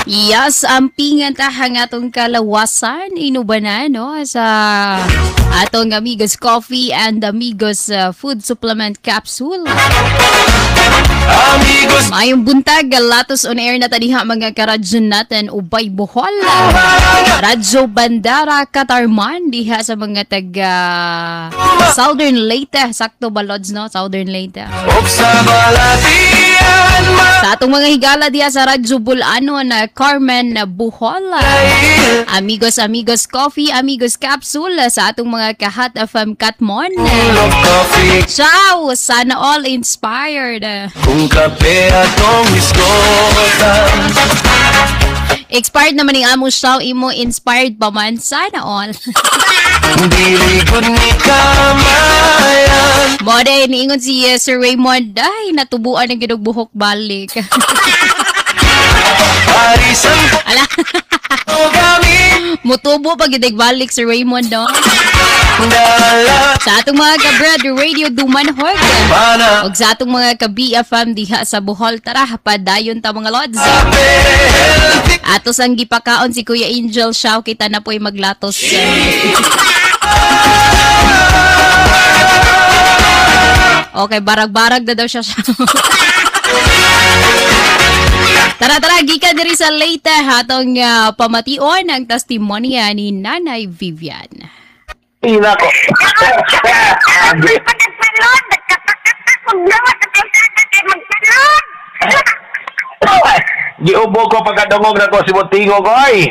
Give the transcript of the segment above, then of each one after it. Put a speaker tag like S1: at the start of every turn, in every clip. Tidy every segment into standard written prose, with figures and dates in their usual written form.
S1: Yes, ampingan ta hang atong kalawasan inubanan no sa atong Amigos Coffee and Amigos Food Supplement Capsule.
S2: Amigos,
S1: Mayong buntag, latos on air na tadiha mga karadyo natin ubay Bohol. Radyo Bandara, Katarman, diha sa mga taga Southern Leyte. Sakto ba, Lods, no? Southern Leyte.
S2: sa balatian,
S1: Sa atong mga higala diha sa Radyo Bulanon, Carmen Bohol. Amigos Coffee, Amigos Capsule, sa atong mga kahat FM Katmon.
S2: of coffee.
S1: Ciao! Sana all inspired.
S2: Kung kape atong biskota.
S1: Expired naman yung amo siya, imo inspired pa man. Sana all.
S2: Dili gud ni kamayan.
S1: Moda, niingon si Sir Raymond, ay, natubuan ng ginugbuhok balik.
S2: Parisan
S1: Ala,
S2: ko gamit.
S1: mutubo pag balik si Raymond, no?
S2: Dala
S1: Sa atong mga ka-Brad Radio Dumanhog.
S2: pana.
S1: O sa atong mga ka-BFM diha sa Bohol, tara, padayon ta mga Lods. Atos ang gipakaon si Kuya Angel Shaw, kita na po'y maglatos. Okay, barag-barag na daw siya. Tara, gikan diri sa Leyte, hatong pamation ang testimonya ni Nanay Vivian.
S3: Ina ko.
S4: Ako'y panagsalod, nagkapakatakog naman sa kaysada kay magsalod.
S3: Giubo ko pagkadungog na ko si Montingo ko ay.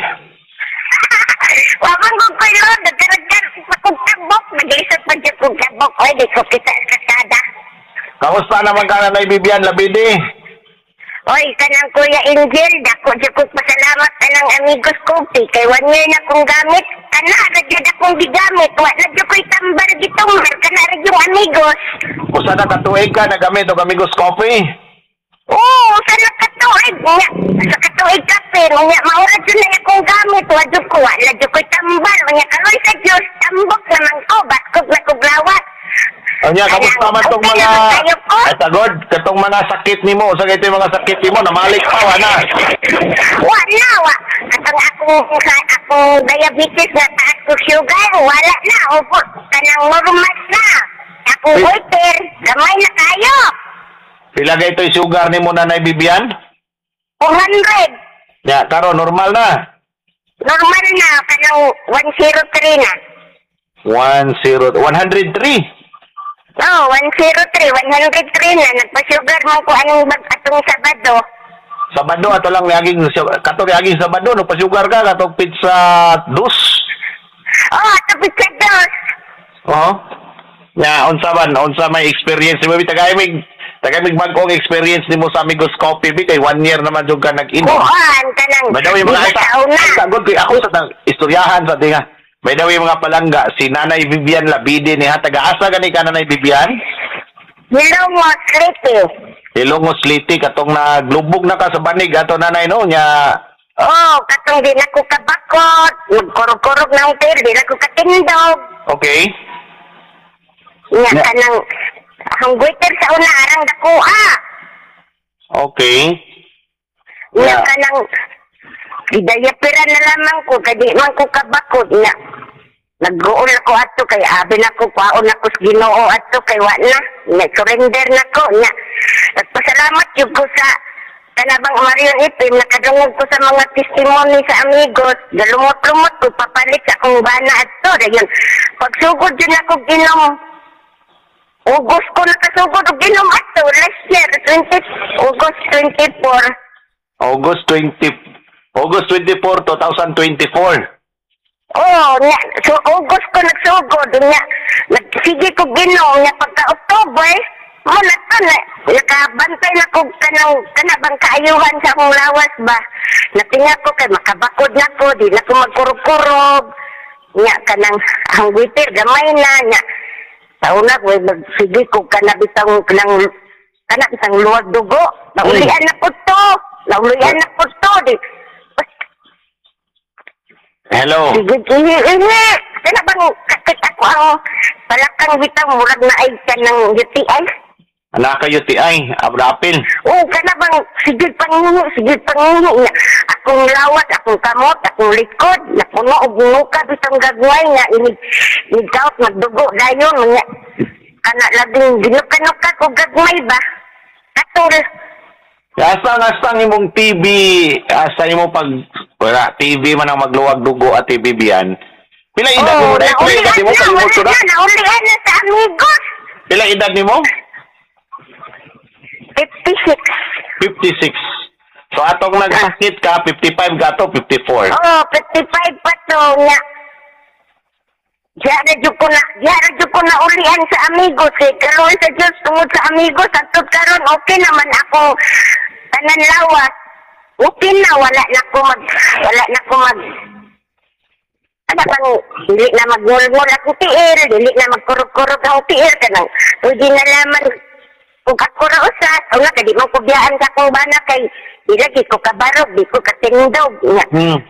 S4: Waman ko ko'y lod, nagkaragyan sa kugtabok, nag-isot pa dyan kugtabok, oy, di ko kita sa kasada.
S3: Kamusta naman ka na Bibian Labidi?
S4: Oy, kanang Kuya Angel, dako dyan kong pasalamat kanang Amigos Coffee, kay 1 year na kong gamit, kana, ragyad akong gigamit, wala dyan ko'y tambar gitong, kana ragyong Amigos.
S3: Usa na katuig ka nagamit og Amigos Coffee?
S4: Oo, sa nakatuig niya. Sa katuig kape, niya, maura dyan na akong gamit. Wadyo ko, wala dyan ko'y tambal. Niya, kaloy sa Diyos, tambok naman ko. Batkog na kuglawat.
S3: Anya, kamusta man tong mga... Ay, tagod, katong mga sakit nimo. Sa ito yung mga sakit nimo, namalik pa, wala.
S4: Wala, wa. Katong akong diabetes na taas ko sugar, wala na. Opo, kanang normal na. Akong goiter, gamay na kayo.
S3: Pila ga ito yung sugar nimo Nanay Bibian?
S4: 400.
S3: Ya, karo, normal na.
S4: Normal na, kanang 103 na.
S3: 103.
S4: Oo, 103 na. Nagpa-sugar mo ko anong atong Sabado.
S3: Sabado, ato lang yaging, katong yaging Sabado, no, pa-sugar ka, katong pizza dos.
S4: Oo, tapos sa dos.
S3: Oo. Ya, unsa may experience mo, tagaymig bagong experience nimo sa Amigos Coffee, kay 1 year naman jud ka nag-inom.
S4: Kuhan ka nang
S3: May daw yung mga
S4: sauna.
S3: sagod ko ako sa istoryahan sa tinga. May daw yung mga palangga, si Nanay Vivian Labidi ni ha, taga-asa gani ka Nanay Vivian?
S4: Hello mo, sleepy.
S3: Ilongos Liti, katong naglubog na ka sa banig, ato Nanay no, nya,
S4: Oo, katong di na ko kabakot. Magkurog-kurog ng pil, di na ko katindog.
S3: okay?
S4: Nga
S3: Yeah.
S4: ka nang hangguiter sa una, arang dakuha.
S3: Okay.
S4: Nga
S3: Yeah.
S4: ka nang idayapira na lamang ko, kaya di man ko kabakot. Nga, nag-uol ako ato, kay abi na ko, kwaon ako sa Ginoo ato, kay wala na. Surrender na ko. Nga, nagpasalamat yung ko sa Tanabang Marion Ipim, nakadungog ko sa mga testimony sa Amigos. Galumot-lumot ko, papalit sa akong bana ato. Dayon, pagsugod yun ako ginom. August ko nakasugod og ginom ato last year, August 24.
S3: August 24, 2024.
S4: Oh, so August ko nagsugod nya. Nagsige ko ginom nya pagka October, wala to na. Nakabantay na ko kanabang kaayuhan sa akong lawas ba. Natinga ko kay makabakod na ko, di na ko magkurog-kurog. Nya kanang hangwitir gamay na nya. Tauna ko magsige ko kanabitang luwag dugo. Naulian na ko to. Naulian na ko to.
S3: Hello.
S4: Sige. Kaya bang kakit ako ang palakang bitang murag na ay ka ng UTI?
S3: Anak kayo ti ay, abrapil.
S4: Oo, kana bang sige pangingi niya. Akong lawat, akong kamot, akong likod, napuno og muka bitong gagway nga inigkaot magdugo dayon nga. Kana labing ginuka-nuka ko gagmay ba? Katul.
S3: Asang imong TV, asa imo pag wala TV man ang magluwag dugo at TV biyan. Pila edad
S4: Oo,
S3: nimo dai? Pila edad nimo
S4: naulian
S3: kalimot ko na?
S4: naulian na sa amigos.
S3: Pila edad nimo?
S4: 56.
S3: 56. So atong nagsakit ka 55 gato 54.
S4: Oo, 55 pa to nga. Diyan na ko na ulian sa amigos eh. Karoon sa Diyos tungod sa amigos. At karon okay naman ako. Tanan lawas. Okay na, wala na ko mag, ano bang, dili na magmulmul akong tiil, dili na magkurog-kurog akong tiil, kanang, pwede na laman, kung ako rausat, o nga, kadi mong kubiyaan sa akong bana kay, di lagi ko kabarog, di ko katindog, nga.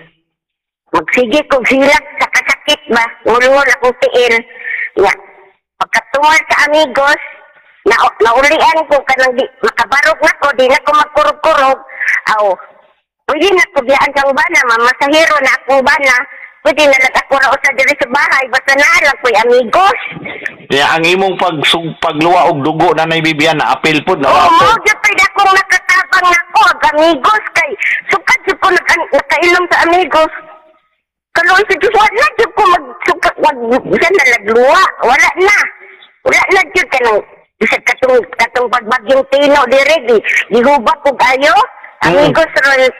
S4: Magsige kong silak sa kasakit ba, mulmul akong tiil, nga. Pagkatungal sa amigos, naulian ko kanang di, makabarog na ko, di na ko magkurog-kurog, pwede na kubiyaan sa akong bana, mamasahiro na akong bana, pwede na ako raw sa diri sa bahay, basta naalang ko'y amigos.
S3: Yeah, ang imong pagluwa og dugo na naibibiyan na apil pud na.
S4: Oo, dapay na akong nakatabang ako, amigos kay sukat ko nakainom sa amigos. Kaluoy sa Diyos, wala dyan ko magsukat, dyan na nagluwa, wala na dyan ka nang, isa katong pagbagyong tino, di hubak ko kayo, amigos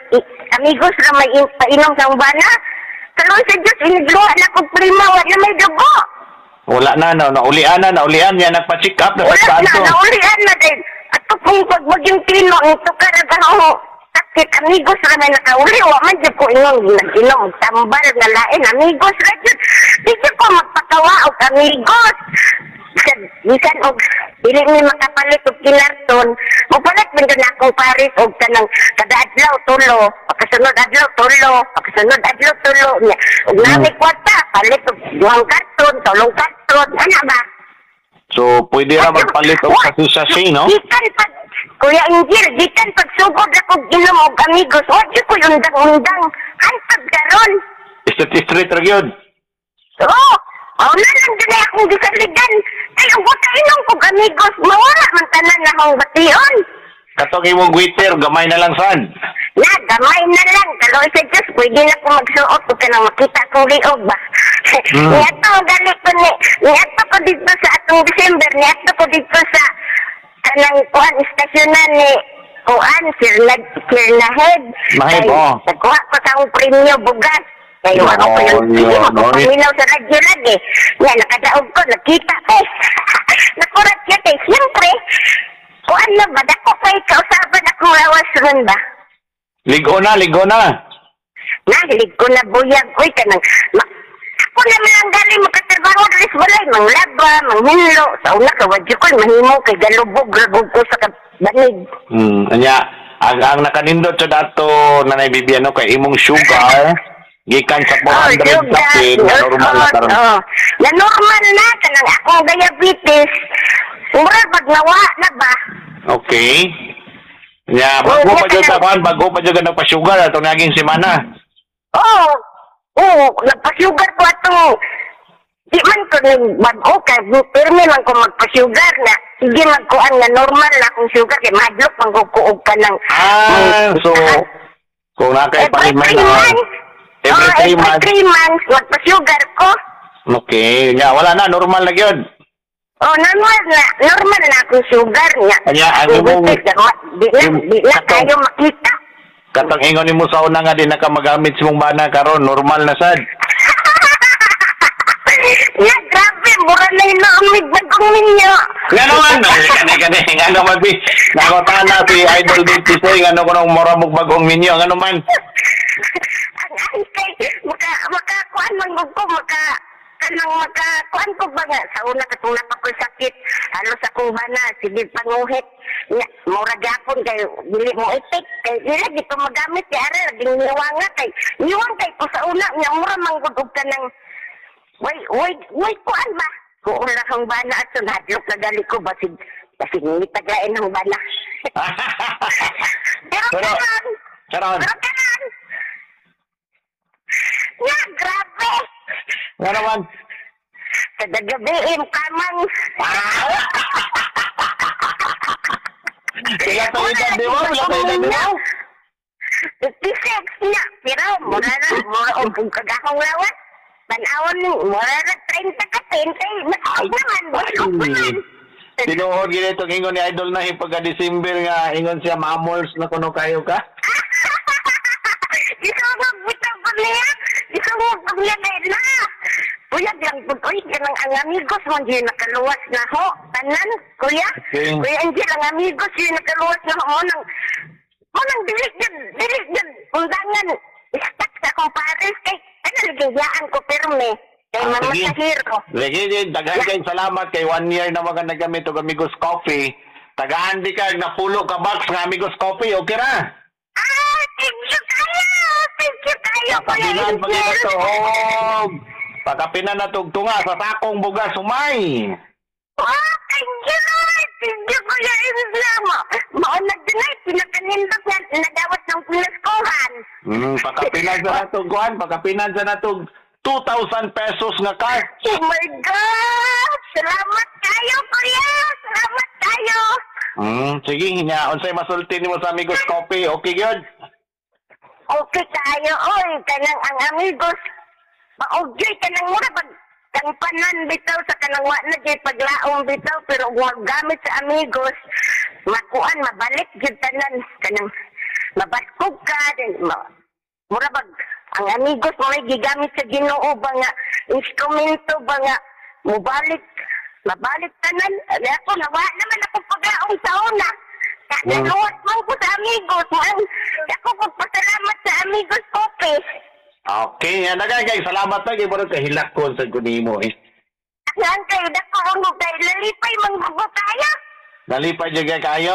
S4: ra may painom sa umbana. Kaluoy sa Diyos, inigluwa na kong prima, wala may dugo.
S3: Wala na, naulian niya, nagpa-check up na
S4: Wala
S3: pagkanto.
S4: na, naulian na din. At kung pagbagyong tino, ito ka na gano'ng sakit, amigos ra may nakauli, man dyan ko inom, tambal na lain, amigos ra dyan. Di dyan ko magpatawa o amigos. Bisan og dili ni makapalit og kinarton, mapalit man na akong paris og kanang kada adlaw tulo, pagkasunod adlaw tulo niya. Og nami kwarta, palit og duhang karton, tulong karton, ana ba?
S3: So, pwede ra magpalit og sasi, no?
S4: Gikan pag Kuya Injil, gikan pag sugod ako ginom og amigos, wa gyud ko undang-undang, hantad karon.
S3: Street ra gyud.
S4: Oo. Na lang din akong gisaligan. Ay, ang buta inong kong amigos, mawala man tanan na akong bation.
S3: Katong imong waiter, gamay na lang sad.
S4: Na, gamay na lang. Kaloy sa Diyos, pwede na akong magsuot kung kanang makita kong liog ba. Niyato, galit ko niyato ko dito sa atong December, niyato ko dito sa kanang kuhan, istasyonan ni kuhan, Kirnahead.
S3: Mahid, oo.
S4: Nagkuha ko sa akong premyo bugas. Kaya wala ko yung mapapaminaw sa radyo lagi. Nga, nakadaog ko, nakita ko. Nakurat siya kay, siyempre, kung ano ba, dako kayo kausapan akong lawas ron ba?
S3: Ligo na.
S4: Nahilig ko na buyag, uy, kanang, ako naman ang galing makatrabaho na rin walay, manglaba, manghinlo, sa una ka, wadyo ko, mahimo kay galubog ko sa banig.
S3: Anya, ang nakanindot sa dato na naibibiyan kay imong sugar, gikan sa 400 tapin, na normal na karon.
S4: Na normal na, kanang akong diabetes, mura pag nawa na ba?
S3: Okay. Nya, bago pa dyan sa bago pa dyan nagpa-sugar, itong naging semana.
S4: Oo, nagpa-sugar ko ato. Di man ko bago ka, pirmi man ko magpa-sugar na. Sige magkuhan na normal na akong sugar, kaya madlok magkukuog ka ng...
S3: So, kung nakaipalimay na...
S4: Every 3 months, magpa-sugar ko.
S3: Okay, nya, wala na, normal na yun.
S4: Normal na akong sugar niya.
S3: Kanya, ang imong...
S4: Di na kayo makita.
S3: Katang ingon ni mo sa una nga, di na ka magamit si mong bana karon normal na sad.
S4: Ya, grabe, mura na inaamig bagong ninyo.
S3: Nga naman, kani, nga naman, nakotahan na si Idol Dito Soy, nga naman kung mura mong bagong ninyo, nga naman.
S4: Ang ay kay, makakuan man ko, makakuan ko ba nga, sa una katong napakasakit, halos akong bana, sige panguhit, mura gapon kay, dili mo itik, kay dili, di ko magamit, kaya laging niwanga kay ko sa una, nga mura manggudog ka ng, wait, kuan ba? Kung una kang bana at sunadlok na gali ko, basig Kasi hindi taglain ng bala. Pero
S3: Pero-
S4: karon,
S3: Karon,
S4: pero karon. Nga, grabe.
S3: nga naman.
S4: Kada gabi, kamang.
S3: Sila sa edad di mo? Sila sa edad di mo?
S4: 56 niya. Pero, mura na, mura o kung kagakong lawas. Tanawon ni, mura na 30 ka, 20. Ay naman, gusto ko man.
S3: Tinuod gini itong ingon ni Idol na pagka-December nga ingon siya mamors na kuno kayo ka.
S4: Gusto mo magbitaw ko niya? Gusto mo magbitaw na? Kuya, lang po, uy, ganang ang amigos mo, hindi nakaluwas na ho. Tanan, kuya?
S3: Okay.
S4: Kuya, hindi lang amigos, hindi nakaluwas na ho. Nang dilig yan, undangan. Istak sa akong pares, kay, ligayaan ko, pirme. Kay Mama
S3: sige.
S4: Sahiro.
S3: Sige, daghan kayong salamat kay 1 year na mga nagamit og Amigos Coffee. Tagaan di ka, napulo ka box ng Amigos Coffee, okay ra?
S4: Thank you kayo! Thank you kayo, Kuya
S3: Pakapinan pag
S4: Angel!
S3: inatog. Pakapinan na tunga sa sakong bugas sumay.
S4: Oh, thank you, Lord! Thank you, Kuya Angel! Maunag din ay, pinakanindot na nagawat ng pinaskohan.
S3: Pakapinan sa natog kuan, pakapinan sa natog 2,000 pesos nga card.
S4: Oh my God! Salamat kayo, Kuya! Salamat kayo!
S3: Sige, nya unsay masulti nimo sa Amigos Coffee, okay gyud?
S4: Okay kayo, oy! Kanang ang amigos. Maugyoy ka ng mura pag tangpanan bitaw sa kanang wa na jay paglaong bitaw pero huwag gamit sa amigos. Makuan, mabalik jud tanan. Kanang mabaskog ka. Mura pag ang amigos mo may gigamit sa Ginoo ba nga instrumento ba nga mabalik tanan. Ako nawa naman ako paglaong sa una. Nagawat man ko sa amigos man. Ako pagpasalamat sa amigos Coffee.
S3: Okay, yan kay salamat na kay mo kahilak ko sa kunimo eh.
S4: Saan kayo dako ang tayo lalipay manggugo tayo?
S3: Nalipay jud kayo.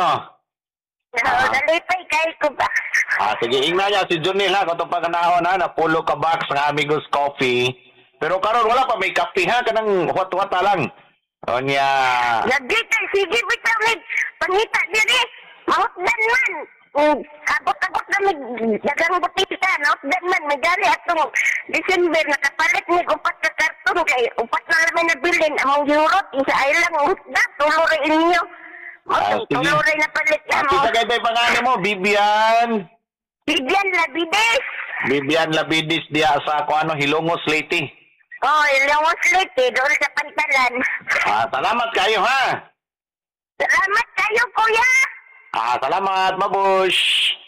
S4: Lalipay kayo ko ba?
S3: Sige, ingna niya si Junil ha, katong pagkanahon ha, napulo ka box ng Amigos Coffee. Pero karon wala pa may kape ha, kanang hot-hota lang. O niya.
S4: Lagi kayo, sige bitaw ni pangita diri. Mahutdan man. Abot-abot na may dagang butita, mahutdan man. May gari atong December, nakapalit ni upat ka karton kay upat na naman nabilin. Among yurot, isa ay lang hutdan, tuloy inyo.
S3: Sige.
S4: Tuloy na palit na mo.
S3: Sa kay pangalan mo, Bibian.
S4: Bigyan labides.
S3: Bibian Labidis diya sa kuano Hilongos Leyte.
S4: Oh, ilang waslit eh, doon sa pantalan.
S3: Salamat kayo ha.
S4: Salamat kayo, kuya!
S3: Salamat, mabush.